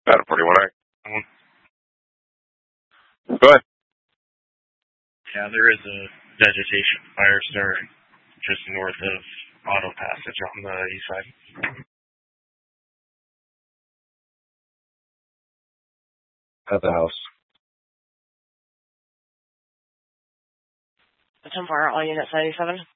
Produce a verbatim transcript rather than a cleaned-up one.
Got a forty-one A. Go ahead. Yeah, there is a vegetation fire starting just north of Auto Passage on the east side. At the house. ten four, all units ninety-seven.